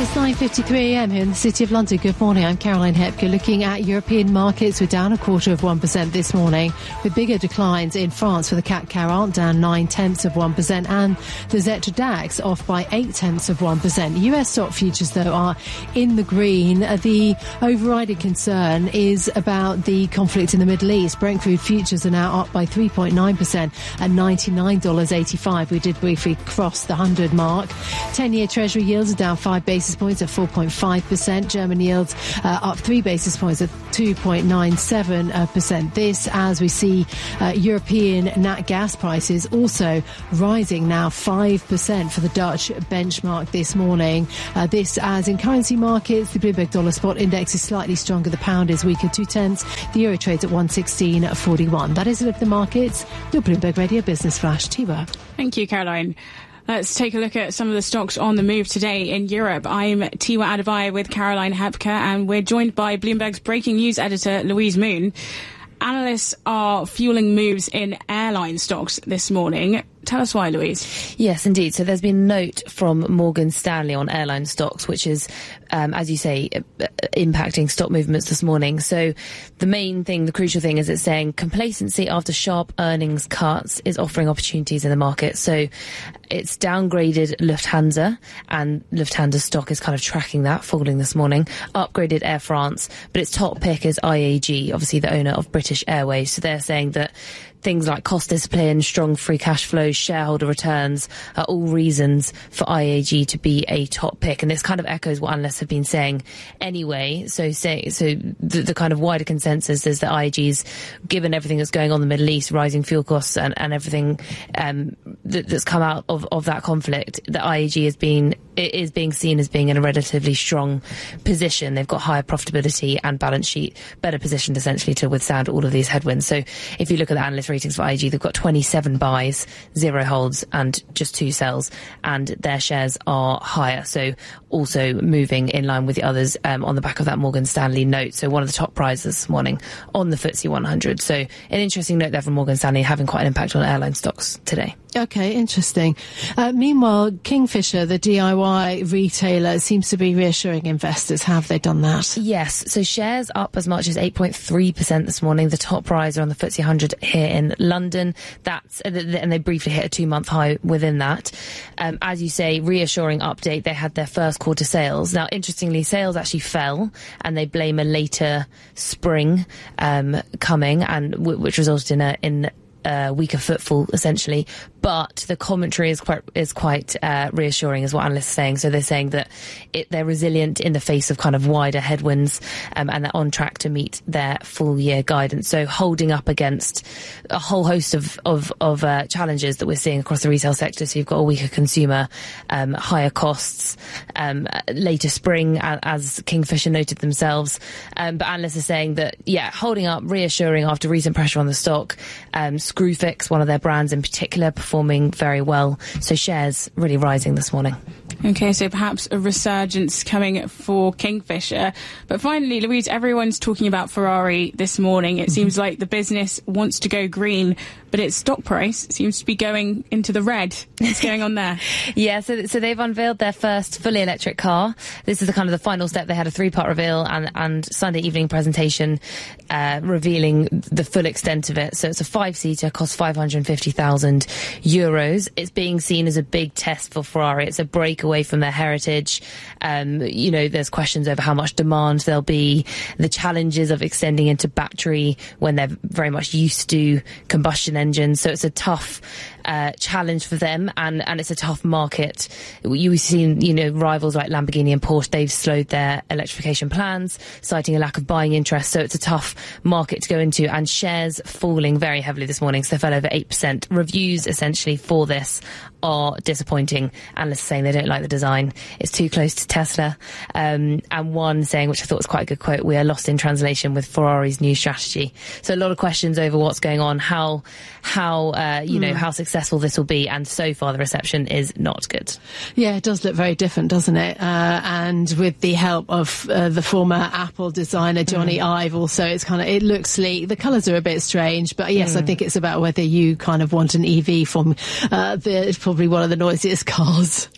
It's nine fifty-three a m here in the City of London. Good morning, I'm Caroline Hepker. Looking at European markets, we're down a quarter of one percent this morning, with bigger declines in France for the C A C quarante down nine tenths of one percent, and the Xetra DAX off by eight tenths of one percent. U S stock futures, though, are in the green. The overriding concern is about the conflict in the Middle East. Brent crude futures are now up by three point nine percent at ninety-nine dollars eighty-five. We did briefly cross the one hundred mark. ten-year Treasury yields are down five basis points at four point five percent. German yields uh, up three basis points at two point nine seven percent. This as we see uh, European nat gas prices also rising now five percent for the Dutch benchmark this morning. Uh, this as in currency markets, the Bloomberg Dollar Spot Index is slightly stronger. The pound is weaker two tenths. The euro trades at one sixteen forty-one. That is it of the markets. Your Bloomberg Radio Business Flash. Tiwa. Thank you, Caroline. Let's take a look at some of the stocks on the move today in Europe. I'm Tiwa Adebayo with Caroline Hepker, and we're joined by Bloomberg's breaking news editor, Louise Moon. Analysts are fueling moves in airline stocks this morning. Tell us why, Louise. Yes, indeed. So there's been a note from Morgan Stanley on airline stocks, which is, um, as you say, uh, impacting stock movements this morning. So the main thing, the crucial thing, is it's saying complacency after sharp earnings cuts is offering opportunities in the market. So it's downgraded Lufthansa, and Lufthansa's stock is kind of tracking that, falling this morning. Upgraded Air France, but its top pick is I A G, obviously the owner of British Airways. So they're saying that things like cost discipline, strong free cash flow, shareholder returns are all reasons for I A G to be a top pick. And this kind of echoes what analysts have been saying anyway. So say, so the, the kind of wider consensus is that I A G's, given everything that's going on in the Middle East, rising fuel costs and, and everything um, that, that's come out of, of that conflict, that I A G has been, it is being seen as being in a relatively strong position. They've got higher profitability and balance sheet, better positioned essentially to withstand all of these headwinds. So if you look at the analyst ratings for I A G, they've got twenty-seven buys, zero holds and just two sells, and their shares are higher. So also moving in line with the others um, on the back of that Morgan Stanley note. So one of the top prizes this morning on the F T S E one hundred. So an interesting note there from Morgan Stanley, having quite an impact on airline stocks today. Okay, interesting. Uh, meanwhile, Kingfisher, the D I Y retailer, seems to be reassuring investors. How have they done that? Yes, so shares up as much as eight point three percent this morning. The top riser on the F T S E one hundred here in London. That's and they briefly hit a two-month high within that. Um, as you say, reassuring update. They had their first quarter sales. Now, interestingly, sales actually fell, and they blame a later spring um, coming, and w- which resulted in a in. Uh, weaker footfall, essentially, but the commentary is quite is quite uh, reassuring, is what analysts are saying. So they're saying that it, they're resilient in the face of kind of wider headwinds, um, and they're on track to meet their full year guidance. So holding up against a whole host of of, of uh, challenges that we're seeing across the retail sector. So you've got a weaker consumer, um, higher costs, um, later spring, as Kingfisher noted themselves. Um, but analysts are saying that yeah, holding up, reassuring after recent pressure on the stock. Um, Screwfix, one of their brands in particular, performing very well. So shares really rising this morning. Okay, so perhaps a resurgence coming for Kingfisher. But finally, Louise, everyone's talking about Ferrari this morning. It mm-hmm. seems like the business wants to go green, but its stock price seems to be going into the red. What's going on there? Yeah, so so they've unveiled their first fully electric car. This is the kind of the final step. They had a three-part reveal and, and Sunday evening presentation uh, revealing the full extent of it. So it's a five-seater, costs five hundred fifty thousand euros. It's being seen as a big test for Ferrari. It's a breakaway from their heritage. Um, you know, there's questions over how much demand there'll be, the challenges of extending into battery when they're very much used to combustion engines. So it's a tough uh, challenge for them, and, and it's a tough market. You've seen, you know, rivals like Lamborghini and Porsche, they've slowed their electrification plans, citing a lack of buying interest. So it's a tough market to go into, and shares falling very heavily this morning. So they fell over eight percent. Reviews essentially for this are disappointing. Analysts saying they don't like the design. It's too close to Tesla. Um, and one saying, which I thought was quite a good quote, we are lost in translation with Ferrari's new strategy. So a lot of questions over what's going on, how, how, uh, you mm. know, how successful this will be. And so far the reception is not good. Yeah, it does look very different, doesn't it? Uh, and with the help of uh, the former Apple designer, Johnny mm. Ive also, it's kind of, it looks sleek. The colours are a bit strange, but yes, mm. I think it's about whether you kind of want an E V from, uh, the, probably one of the noisiest cars uh, exactly.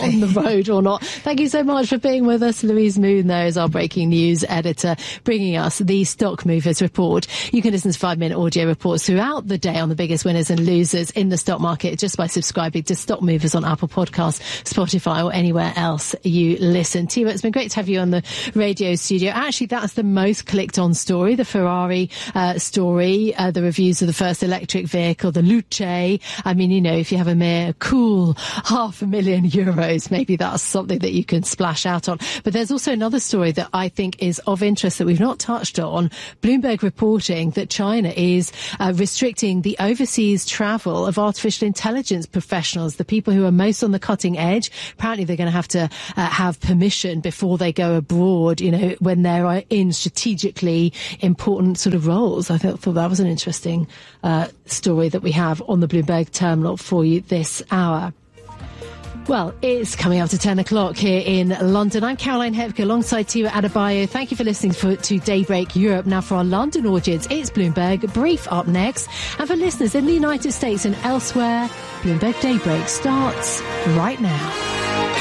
on the road or not. Thank you so much for being with us. Louise Moon, there is our breaking news editor, bringing us the Stock Movers Report. You can listen to five-minute audio reports throughout the day on the biggest winners and losers in the stock market just by subscribing to Stock Movers on Apple Podcasts, Spotify, or anywhere else you listen. Tira, it's been great to have you on the radio studio. Actually, that's the most clicked on story, the Ferrari uh, story, uh, the reviews of the first electric vehicle, the Luce. I mean, you know, if you have a mere cool half a million euros, maybe that's something that you can splash out on. But there's also another story that I think is of interest that we've not touched on. Bloomberg reporting that China is uh, restricting the overseas travel of artificial intelligence professionals, the people who are most on the cutting edge. Apparently they're going to have to uh, have permission before they go abroad, you know, when they're in strategically important sort of roles. I thought, thought that was an interesting uh, story that we have on the Bloomberg terminal for you this hour. Well, it's coming up to ten o'clock here in London. I'm Caroline Hepke alongside Tira Adebayo. Thank you for listening for, to Daybreak Europe. Now for our London audience, it's Bloomberg Brief up next. And for listeners in the United States and elsewhere, Bloomberg Daybreak starts right now.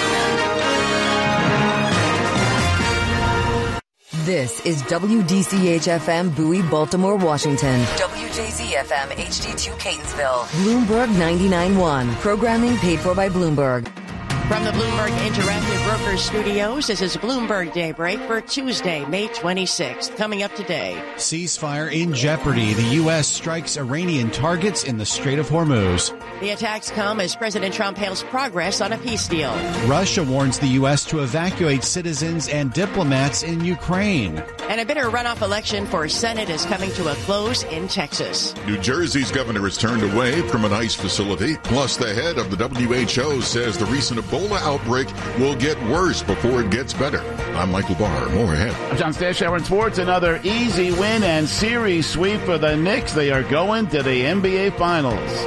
This is W D C H F M Bowie, Baltimore, Washington. W J Z F M H D two Catonsville. Bloomberg ninety-nine point one. Programming paid for by Bloomberg. From the Bloomberg Interactive Brokers Studios, this is Bloomberg Daybreak for Tuesday, May twenty-sixth. Coming up today. Ceasefire in jeopardy. The U S strikes Iranian targets in the Strait of Hormuz. The attacks come as President Trump hails progress on a peace deal. Russia warns the U S to evacuate citizens and diplomats in Ukraine. And a bitter runoff election for Senate is coming to a close in Texas. New Jersey's governor has turned away from an ICE facility. Plus, the head of the W H O says the recent Ebola outbreak will get worse before it gets better. I'm Michael Barr. More ahead. I'm John Stashower in sports. Another easy win and series sweep for the Knicks. They are going to the N B A Finals.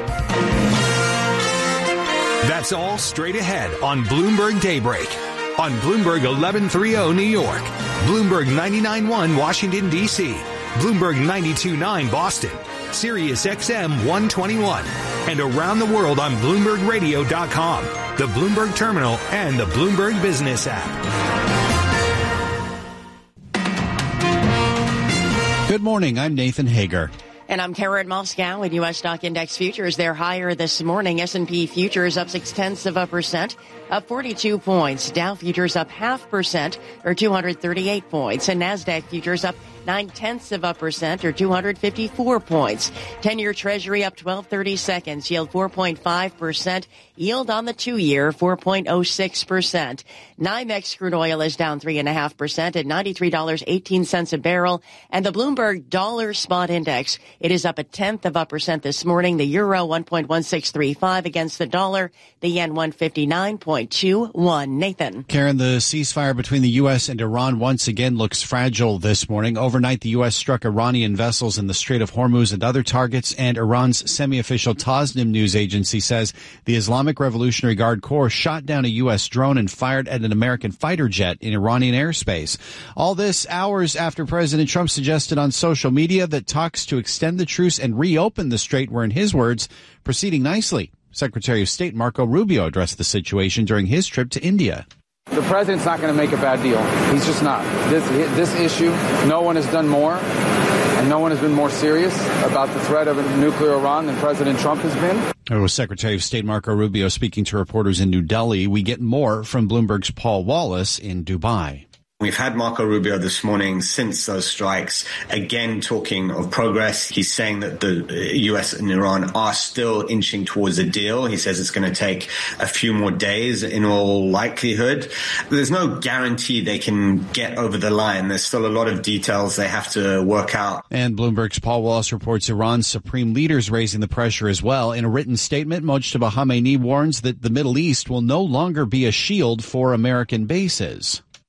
That's all straight ahead on Bloomberg Daybreak. On Bloomberg eleven thirty New York, Bloomberg ninety-nine point one Washington, D C, Bloomberg ninety-two point nine Boston, Sirius X M one twenty-one, and around the world on Bloomberg Radio dot com, the Bloomberg Terminal, and the Bloomberg Business app. Good morning. I'm Nathan Hager. And I'm Karen Moscow. In U S stock index futures, they're higher this morning. S and P futures up six tenths of a percent, up forty-two points. Dow futures up half percent, or two hundred thirty-eight points. And NASDAQ futures up nine tenths of a percent, or two hundred fifty-four points. ten-year Treasury up twelve thirty seconds, yield four point five percent. Yield on the two-year, four point oh six percent. NYMEX crude oil is down three point five percent at ninety-three dollars and eighteen cents a barrel. And the Bloomberg Dollar Spot Index, it is up a tenth of a percent this morning. The euro, one point one six three five against the dollar. The yen, one fifty-nine point two one. Nathan. Karen, the ceasefire between the U S and Iran once again looks fragile this morning. Overnight, the U S struck Iranian vessels in the Strait of Hormuz and other targets, and Iran's semi-official Tasnim news agency says the Islamic Revolutionary Guard Corps shot down a U S drone and fired at an American fighter jet in Iranian airspace. All this hours after President Trump suggested on social media that talks to extend the truce and reopen the strait were, in his words, proceeding nicely. Secretary of State Marco Rubio addressed the situation during his trip to India. The president's not going to make a bad deal. He's just not. This this issue, no one has done more, and no one has been more serious about the threat of a nuclear Iran than President Trump has been. It was Secretary of State Marco Rubio speaking to reporters in New Delhi. We get more from Bloomberg's Paul Wallace in Dubai. We've had Marco Rubio this morning since those strikes, again talking of progress. He's saying that the U S and Iran are still inching towards a deal. He says it's going to take a few more days in all likelihood. There's no guarantee they can get over the line. There's still a lot of details they have to work out. And Bloomberg's Paul Wallace reports Iran's supreme leaders raising the pressure as well. In a written statement, Mojtaba Khamenei warns that the Middle East will no longer be a shield for American bases.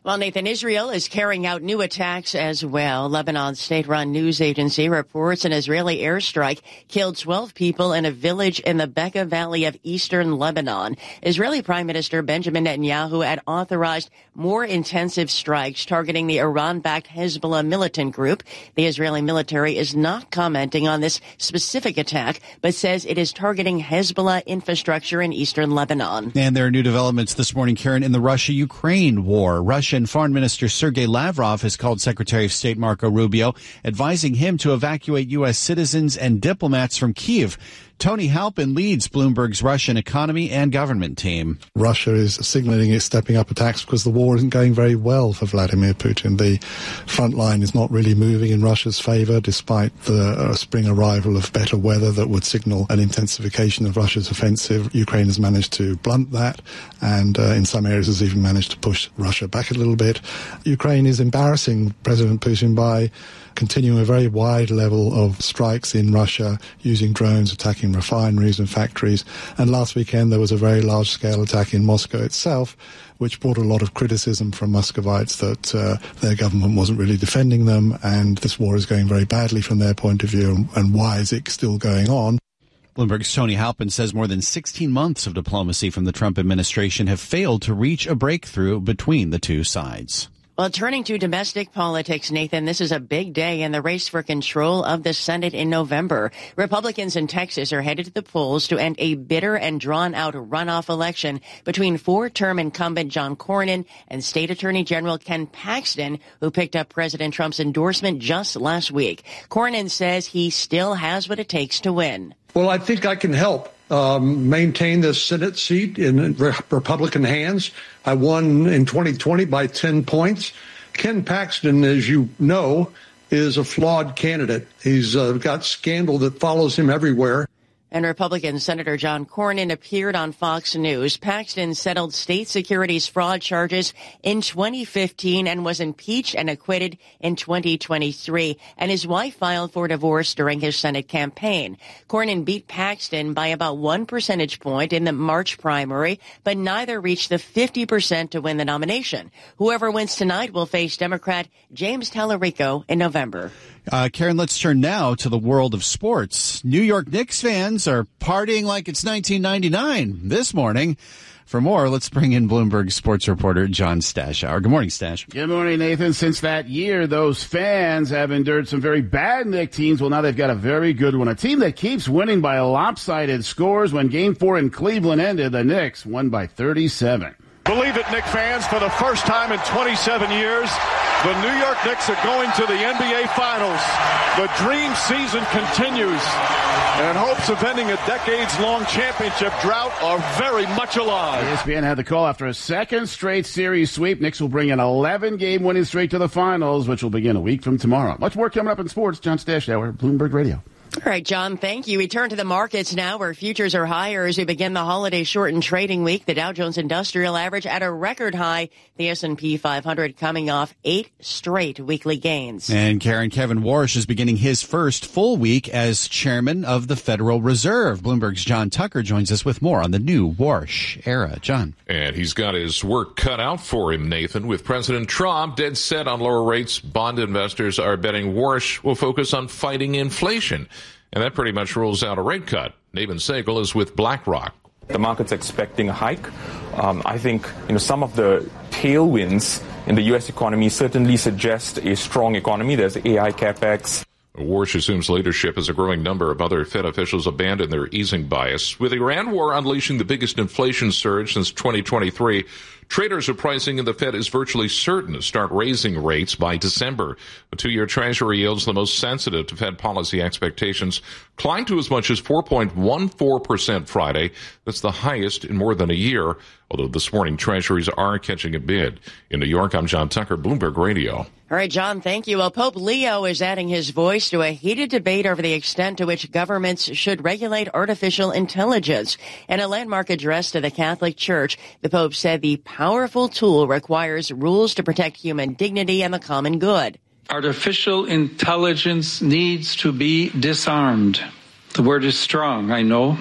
Well, Nathan, Israel is carrying out new attacks as well. Lebanon's state-run news agency reports an Israeli airstrike killed twelve people in a village in the Bekaa Valley of eastern Lebanon. Israeli Prime Minister Benjamin Netanyahu had authorized more intensive strikes targeting the Iran-backed Hezbollah militant group. The Israeli military is not commenting on this specific attack, but says it is targeting Hezbollah infrastructure in eastern Lebanon. And there are new developments this morning, Karen, in the Russia-Ukraine war. Russia and Foreign Minister Sergei Lavrov has called Secretary of State Marco Rubio, advising him to evacuate U S citizens and diplomats from Kyiv. Tony Halpin leads Bloomberg's Russian economy and government team. Russia is signaling it's stepping up attacks because the war isn't going very well for Vladimir Putin. The front line is not really moving in Russia's favor, despite the uh, spring arrival of better weather that would signal an intensification of Russia's offensive. Ukraine has managed to blunt that, and uh, in some areas has even managed to push Russia back a little bit. Ukraine is embarrassing President Putin by continuing a very wide level of strikes in Russia, using drones, attacking refineries and factories. And last weekend there was a very large-scale attack in Moscow itself, which brought a lot of criticism from Muscovites that uh, their government wasn't really defending them, and this war is going very badly from their point of view, and why is it still going on? Bloomberg's Tony Halpin says more than sixteen months of diplomacy from the Trump administration have failed to reach a breakthrough between the two sides. Well, turning to domestic politics, Nathan, this is a big day in the race for control of the Senate in November. Republicans in Texas are headed to the polls to end a bitter and drawn-out runoff election between four-term incumbent John Cornyn and State Attorney General Ken Paxton, who picked up President Trump's endorsement just last week. Cornyn says he still has what it takes to win. Well, I think I can help um, maintain the Senate seat in re- Republican hands. I won in twenty twenty by ten points. Ken Paxton, as you know, is a flawed candidate. He's uh, got scandal that follows him everywhere. And Republican Senator John Cornyn appeared on Fox News. Paxton settled state securities fraud charges in twenty fifteen and was impeached and acquitted in twenty twenty-three. And his wife filed for divorce during his Senate campaign. Cornyn beat Paxton by about one percentage point in the March primary, but neither reached the fifty percent to win the nomination. Whoever wins tonight will face Democrat James Tallarico in November. Uh, Karen, let's turn now to the world of sports. New York Knicks fans are partying like it's nineteen ninety-nine this morning. For more, let's bring in Bloomberg sports reporter John Stashower. Good morning, Stash. Good morning, Nathan. Since that year, those fans have endured some very bad Knicks teams. Well, now they've got a very good one. A team that keeps winning by lopsided scores. When Game four in Cleveland ended, the Knicks won by thirty-seven. Believe it, Knicks fans, for the first time in twenty-seven years, the New York Knicks are going to the N B A Finals. The dream season continues, and hopes of ending a decades-long championship drought are very much alive. E S P N had the call after a second straight series sweep. Knicks will bring an eleven-game winning streak to the Finals, which will begin a week from tomorrow. Much more coming up in sports. John Stashower, Bloomberg Radio. All right, John, thank you. We turn to the markets now where futures are higher as we begin the holiday shortened trading week. The Dow Jones Industrial Average at a record high. The S and P five hundred coming off eight straight weekly gains. And Karen, Kevin Warsh is beginning his first full week as chairman of the Federal Reserve. Bloomberg's John Tucker joins us with more on the new Warsh era. John. And he's got his work cut out for him, Nathan. With President Trump dead set on lower rates, bond investors are betting Warsh will focus on fighting inflation. And that pretty much rules out a rate cut. Navin Segal is with BlackRock. The market's expecting a hike. Um, I think you know some of the tailwinds in the U S economy certainly suggest a strong economy. There's A I capex. Warsh assumes leadership as a growing number of other Fed officials abandon their easing bias. With the Iran war unleashing the biggest inflation surge since twenty twenty-three, traders are pricing in the Fed is virtually certain to start raising rates by December. The two-year Treasury yields, the most sensitive to Fed policy expectations, climbed to as much as four point one four percent Friday. That's the highest in more than a year, although this morning Treasuries are catching a bid. In New York, I'm John Tucker, Bloomberg Radio. All right, John, thank you. Well, Pope Leo is adding his voice to a heated debate over the extent to which governments should regulate artificial intelligence. In a landmark address to the Catholic Church, the Pope said the powerful tool requires rules to protect human dignity and the common good. Artificial intelligence needs to be disarmed. The word is strong, I know,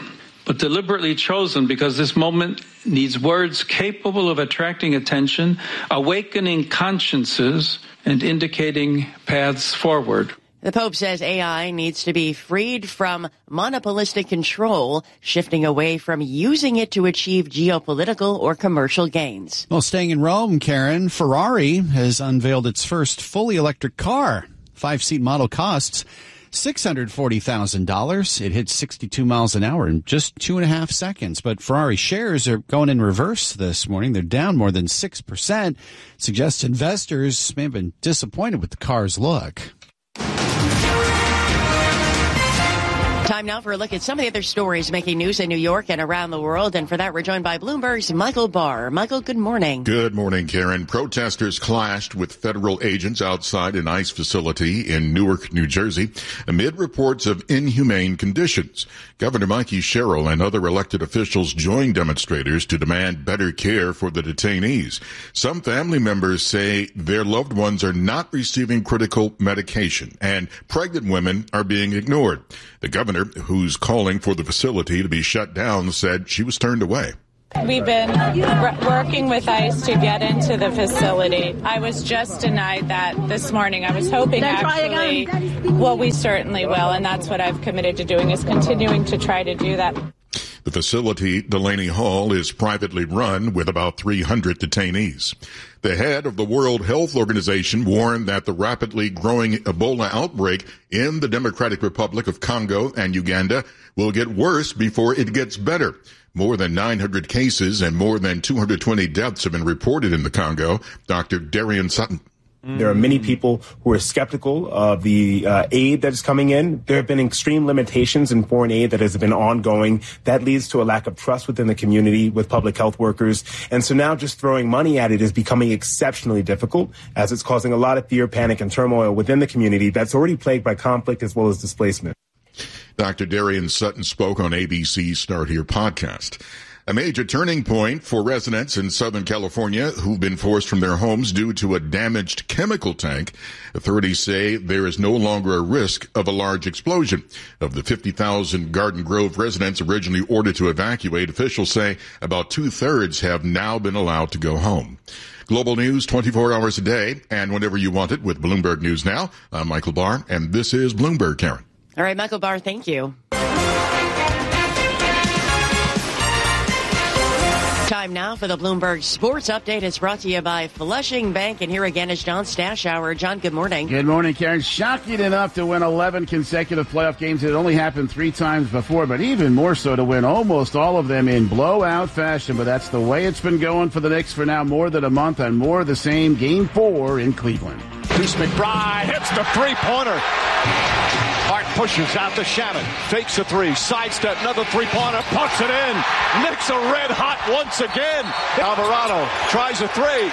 but deliberately chosen because this moment needs words capable of attracting attention, awakening consciences, and indicating paths forward. The Pope says A I needs to be freed from monopolistic control, shifting away from using it to achieve geopolitical or commercial gains. Well, staying in Rome, Karen, Ferrari has unveiled its first fully electric car. Five-seat model costs six hundred forty thousand dollars. It hits sixty-two miles an hour in just two and a half seconds. But Ferrari shares are going in reverse this morning. They're down more than six percent. Suggests investors may have been disappointed with the car's look. Time now for a look at some of the other stories making news in New York and around the world. And for that, we're joined by Bloomberg's Michael Barr. Michael, good morning. Good morning, Karen. Protesters clashed with federal agents outside an ICE facility in Newark, New Jersey, amid reports of inhumane conditions. Governor Mikey Sherrill and other elected officials joined demonstrators to demand better care for the detainees. Some family members say their loved ones are not receiving critical medication, and pregnant women are being ignored. The governor, who's calling for the facility to be shut down, said she was turned away. We've been r- working with ICE to get into the facility. I was just denied that this morning. I was hoping actually, well, we certainly will, and that's what I've committed to doing, is continuing to try to do that. The facility, Delaney Hall, is privately run with about three hundred detainees. The head of the World Health Organization warned that the rapidly growing Ebola outbreak in the Democratic Republic of Congo and Uganda will get worse before it gets better. More than nine hundred cases and more than two hundred twenty deaths have been reported in the Congo. Doctor Darian Sutton. There are many people who are skeptical of the uh, aid that is coming in. There have been extreme limitations in foreign aid that has been ongoing. That leads to a lack of trust within the community with public health workers. And so now just throwing money at it is becoming exceptionally difficult, as it's causing a lot of fear, panic, and turmoil within the community that's already plagued by conflict as well as displacement. Doctor Darian Sutton spoke on A B C's Start Here podcast. A major turning point for residents in Southern California who've been forced from their homes due to a damaged chemical tank. Authorities say there is no longer a risk of a large explosion. Of the fifty thousand Garden Grove residents originally ordered to evacuate, officials say about two-thirds have now been allowed to go home. Global news twenty-four hours a day and whenever you want it with Bloomberg News Now. I'm Michael Barr, and this is Bloomberg, Karen. All right, Michael Barr, thank you. Time now for the Bloomberg Sports Update. It's brought to you by Flushing Bank. And here again is John Stashower. John, good morning. Good morning, Karen. Shocking enough to win eleven consecutive playoff games. It only happened three times before, but even more so to win almost all of them in blowout fashion. But that's the way it's been going for the Knicks for now more than a month, and more of the same. Game four in Cleveland. Deuce McBride hits the three-pointer. Hart pushes out to Shannon. Fakes a three. Sidestep. Another three-pointer. Puts it in. Knicks are red hot once again. Alvarado tries a three.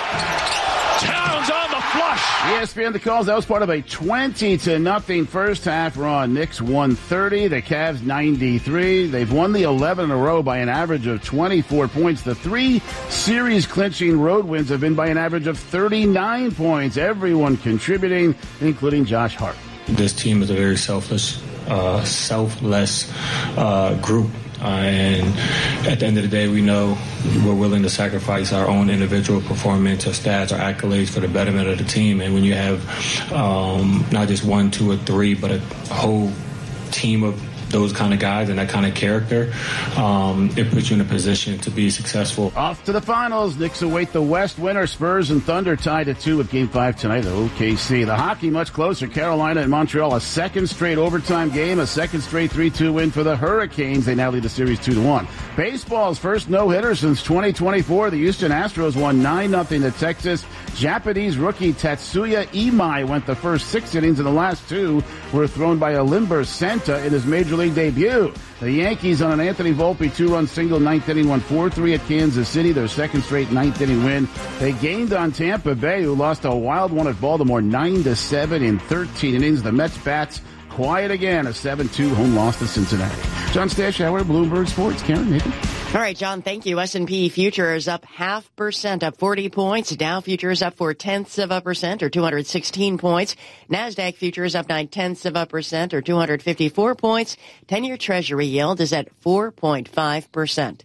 Towns on the flush. E S P N the calls. That was part of a twenty to nothing first half run. Knicks won thirty. The Cavs ninety-three. They've won the eleven in a row by an average of twenty-four points. The three series clinching road wins have been by an average of thirty-nine points. Everyone contributing, including Josh Hart. This team is a very selfless, uh, selfless uh, group. Uh, and at the end of the day, we know we're willing to sacrifice our own individual performance, our stats, our accolades for the betterment of the team. And when you have um, not just one, two, or three, but a whole team of those kind of guys and that kind of character, um, it puts you in a position to be successful. Off to the finals. Knicks await the West winner. Spurs and Thunder tied at two with Game five tonight at O K C. The hockey much closer. Carolina and Montreal, a second straight overtime game, a second straight three two win for the Hurricanes. They now lead the series two to one. Baseball's first no-hitter since twenty twenty-four. The Houston Astros won nine nothing to Texas. Japanese rookie Tatsuya Imai went the first six innings, and the last two were thrown by Alimber Santa in his major league debut. The Yankees on an Anthony Volpe two-run single ninth inning won four three at Kansas City, their second straight ninth inning win. They gained on Tampa Bay, who lost a wild one at Baltimore nine to seven in thirteen innings. The Mets bats quiet again, a seven two home loss to Cincinnati. John Stashower, Bloomberg Sports. Karen, Nathan. All right, John, thank you. S and P futures up half percent, up forty points. Dow futures up four tenths of a percent, or two hundred sixteen points. NASDAQ futures up nine tenths of a percent, or two hundred fifty-four points. ten-year Treasury yield is at four point five percent.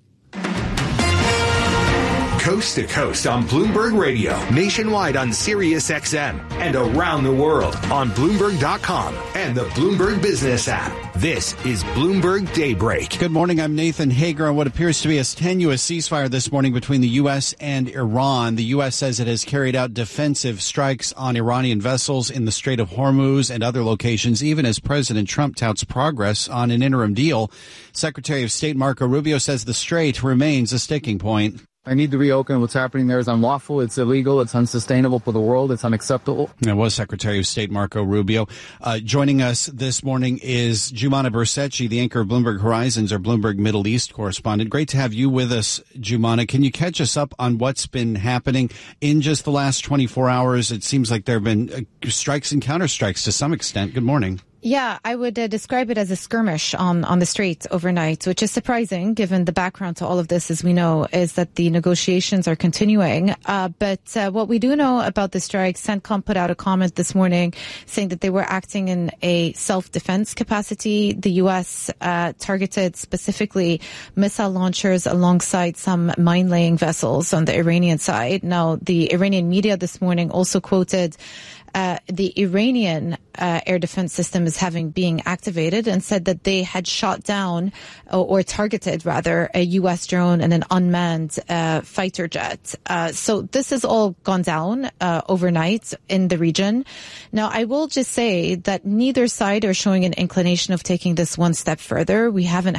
Coast to coast on Bloomberg Radio, nationwide on Sirius X M, and around the world on Bloomberg dot com and the Bloomberg Business app. This is Bloomberg Daybreak. Good morning. I'm Nathan Hager. On what appears to be a tenuous ceasefire this morning between the U S and Iran. The U S says it has carried out defensive strikes on Iranian vessels in the Strait of Hormuz and other locations, even as President Trump touts progress on an interim deal. Secretary of State Marco Rubio says the strait remains a sticking point. I need to reopen. What's happening there is unlawful. It's illegal. It's unsustainable for the world. It's unacceptable. That was Secretary of State Marco Rubio. Uh, joining us this morning is Jumana Bercetchi, the anchor of Bloomberg Horizons, our Bloomberg Middle East correspondent. Great to have you with us, Jumana. Can you catch us up on what's been happening in just the last twenty-four hours? It seems like there have been uh, strikes and counterstrikes to some extent. Good morning. Yeah, I would uh, describe it as a skirmish on, on the street overnight, which is surprising given the background to all of this, as we know, is that the negotiations are continuing. Uh, but uh, what we do know about the strikes, CENTCOM put out a comment this morning saying that they were acting in a self-defense capacity. The U S uh, targeted specifically missile launchers alongside some mine-laying vessels on the Iranian side. Now, the Iranian media this morning also quoted Uh, the Iranian uh, air defense system is having being activated, and said that they had shot down or, or targeted rather a U S drone and an unmanned uh, fighter jet. Uh, so this has all gone down uh, overnight in the region. Now, I will just say that neither side are showing an inclination of taking this one step further. We haven't